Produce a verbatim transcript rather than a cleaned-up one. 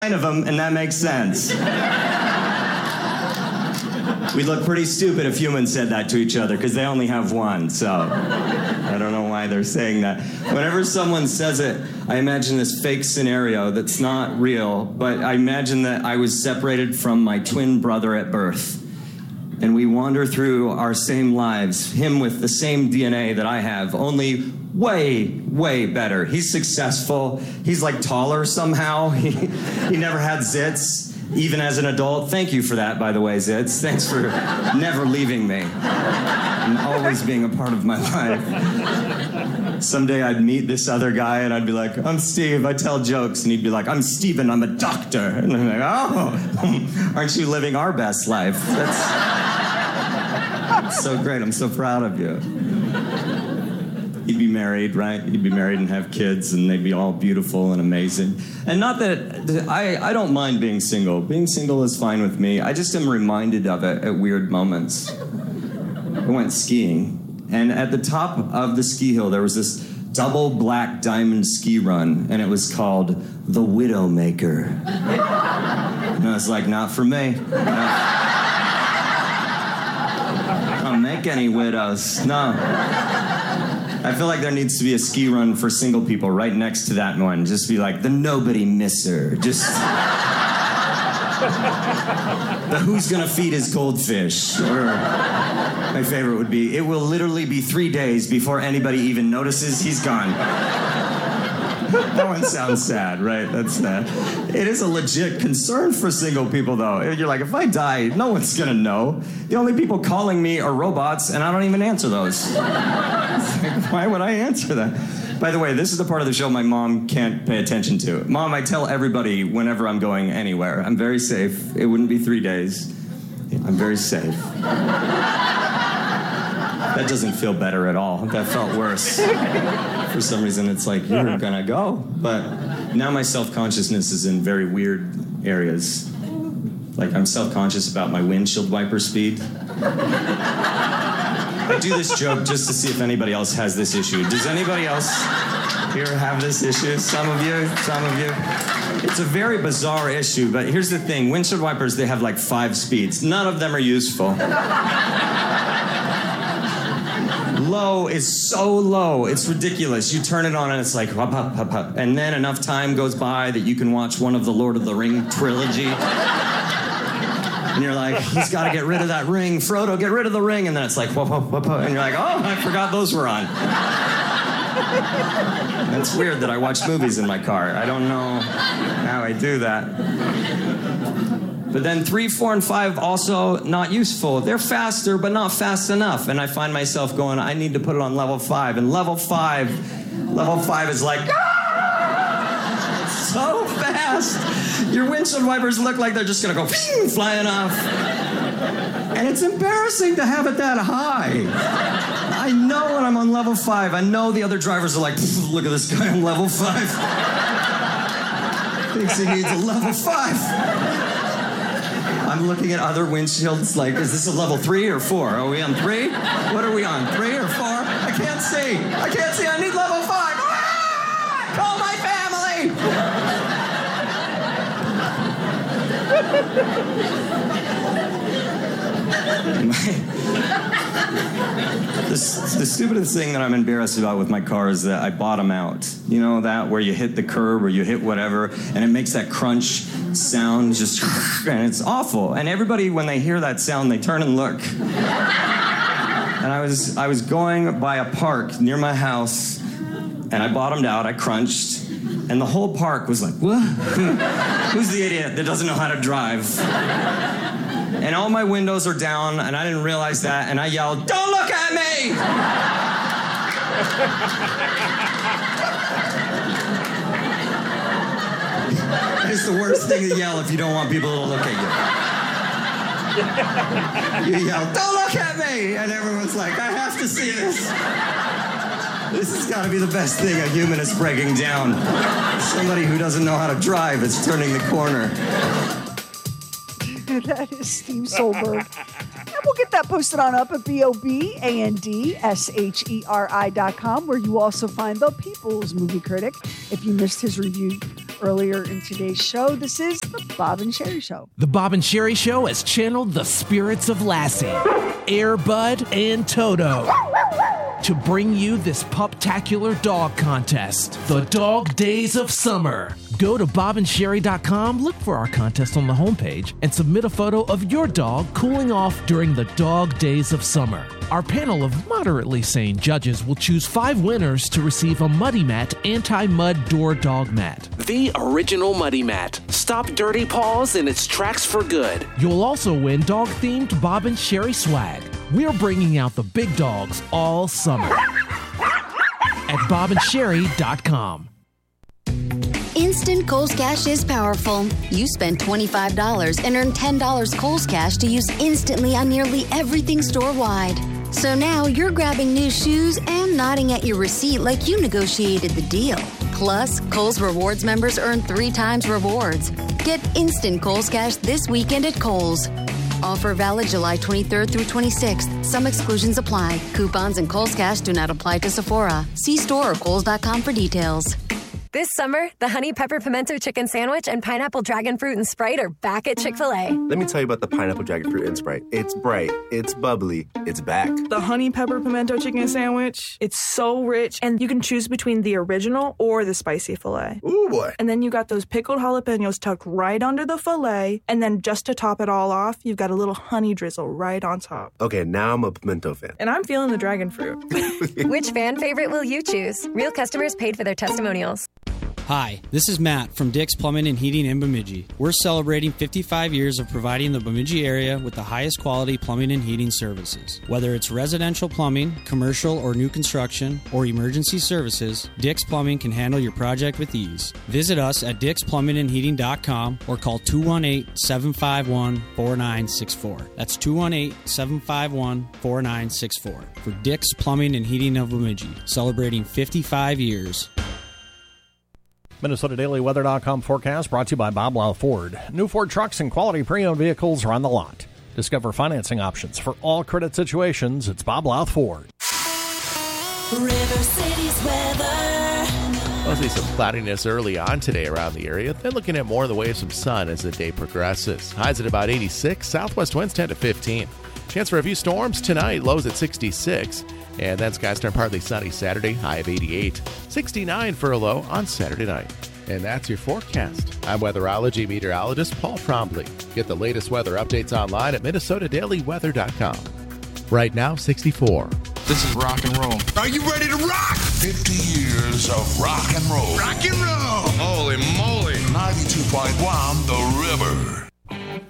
nine of them, and that makes sense. We'd look pretty stupid if humans said that to each other, because they only have one, so I don't know why they're saying that. Whenever someone says it, I imagine this fake scenario that's not real, but I imagine that I was separated from my twin brother at birth. And we wander through our same lives, him with the same D N A that I have, only way, way better. He's successful. He's like taller somehow. He, he never had zits, even as an adult. Thank you for that, by the way, Zitz. Thanks for never leaving me and always being a part of my life. Someday I'd meet this other guy and I'd be like, I'm Steve, I tell jokes. And he'd be like, I'm Steven, I'm a doctor. And I'm like, oh, aren't you living our best life? That's... It's so great. I'm so proud of you. He'd be married, right? He'd be married and have kids, and they'd be all beautiful and amazing. And not that... I, I don't mind being single. Being single is fine with me. I just am reminded of it at weird moments. I went skiing, and at the top of the ski hill, there was this double black diamond ski run, and it was called the Widowmaker. And I was like, not for me. No. Don't make any widows. No. I feel like there needs to be a ski run for single people right next to that one. Just be like, the nobody misser. Just... the who's gonna feed his goldfish. Or my favorite would be, it will literally be three days before anybody even notices he's gone. That one sounds sad, right? That's sad. It is a legit concern for single people, though. You're like, if I die, no one's gonna know. The only people calling me are robots, and I don't even answer those. Like, why would I answer that? By the way, this is the part of the show my mom can't pay attention to. Mom, I tell everybody whenever I'm going anywhere, I'm very safe. It wouldn't be three days. I'm very safe. That doesn't feel better at all. That felt worse. For some reason, it's like, you're gonna go. But now my self-consciousness is in very weird areas. Like, I'm self-conscious about my windshield wiper speed. I do this joke just to see if anybody else has this issue. Does anybody else here have this issue? Some of you, some of you. It's a very bizarre issue, but here's the thing. Windshield wipers, they have like five speeds. None of them are useful. Low is so low, it's ridiculous. You turn it on and it's like, hup, hup, hup, hup. And then enough time goes by that you can watch one of the Lord of the Ring trilogy. And you're like, he's got to get rid of that ring. Frodo, get rid of the ring. And then it's like, whoop, whoop, whoop, whoop. And you're like, oh, I forgot those were on. It's weird that I watch movies in my car. I don't know how I do that. But then three, four, and five also not useful. They're faster, but not fast enough. And I find myself going, I need to put it on level five. And level five, level five is like, ah! It's so fast. Your windshield wipers look like they're just gonna go flying off. And it's embarrassing to have it that high. I know when I'm on level five, I know the other drivers are like, look at this guy on level five. Thinks he needs a level five. I'm looking at other windshields like, is this a level three or four? Are we on three? What are we on, three or four? I can't see. I can't see. I need level five. Ah! Call my the, the stupidest thing that I'm embarrassed about with my car is that I bottom out. You know that, where you hit the curb or you hit whatever, and it makes that crunch sound, just, and it's awful. And everybody, when they hear that sound, they turn and look. And I was, I was going by a park near my house, and I bottomed out, I crunched, and the whole park was like, what? Who's the idiot that doesn't know how to drive? And all my windows are down, and I didn't realize that, and I yelled, don't look at me! It's the worst thing to yell if you don't want people to look at you. You yell, don't look at me! And everyone's like, I have to see this. This has got to be the best thing a human is breaking down. Somebody who doesn't know how to drive is turning the corner. That is Steve Solberg. And we'll get that posted on up at B O B A N D S H E R I dot com, where you also find the People's Movie Critic. If you missed his review earlier in today's show. This is the Bob and Sherry Show. The Bob and Sherry Show has channeled the spirits of Lassie, Air Bud, and Toto to bring you this puptacular dog contest, the Dog Days of Summer. Go to bob and sherry dot com, look for our contest on the homepage, and submit a photo of your dog cooling off during the Dog Days of Summer. Our panel of moderately sane judges will choose five winners to receive a Muddy Mat anti-mud door dog mat. The original Muddy Mat. Stop dirty paws in its tracks for good. You'll also win dog-themed Bob and Sherry swag. We're bringing out the big dogs all summer at bob and sherry dot com. Instant Kohl's Cash is powerful. You spend twenty-five dollars and earn ten dollars Kohl's Cash to use instantly on nearly everything store-wide. So now you're grabbing new shoes and nodding at your receipt like you negotiated the deal. Plus, Kohl's Rewards members earn three times rewards. Get instant Kohl's Cash this weekend at Kohl's. Offer valid July twenty-third through twenty-sixth. Some exclusions apply. Coupons and Kohl's Cash do not apply to Sephora. See store or kohls dot com for details. This summer, the Honey Pepper Pimento Chicken Sandwich and Pineapple Dragon Fruit and Sprite are back at Chick-fil-A. Let me tell you about the Pineapple Dragon Fruit and Sprite. It's bright, it's bubbly, it's back. The Honey Pepper Pimento Chicken Sandwich, it's so rich, and you can choose between the original or the spicy filet. Ooh, boy. And then you got those pickled jalapenos tucked right under the filet, and then just to top it all off, you've got a little honey drizzle right on top. Okay, now I'm a pimento fan. And I'm feeling the dragon fruit. Which fan favorite will you choose? Real customers paid for their testimonials. Hi, this is Matt from Dick's Plumbing and Heating in Bemidji. We're celebrating fifty-five years of providing the Bemidji area with the highest quality plumbing and heating services. Whether it's residential plumbing, commercial or new construction, or emergency services, Dick's Plumbing can handle your project with ease. Visit us at dicks plumbing and heating dot com or call two one eight, seven five one, four nine six four. That's two one eight, seven five one, four nine six four. For Dick's Plumbing and Heating of Bemidji, celebrating fifty-five years. Minnesota Daily Weather dot com forecast brought to you by Bob Lau Ford. New Ford trucks and quality pre-owned vehicles are on the lot. Discover financing options for all credit situations. It's Bob Lau Ford. River City's weather. Mostly some cloudiness early on today around the area. Then looking at more of the way of some sun as the day progresses. Highs at about eighty-six. Southwest winds ten to fifteen. Chance for a few storms tonight. Lows at sixty-six. And then skies turn partly sunny Saturday, high of eighty-eight. sixty-nine for a low on Saturday night. And that's your forecast. I'm weatherology meteorologist Paul Trombley. Get the latest weather updates online at Minnesota Daily Weather dot com. Right now, sixty-four. This is rock and roll. Are you ready to rock? fifty years of rock and roll. Rock and roll. Holy moly. ninety-two point one The River.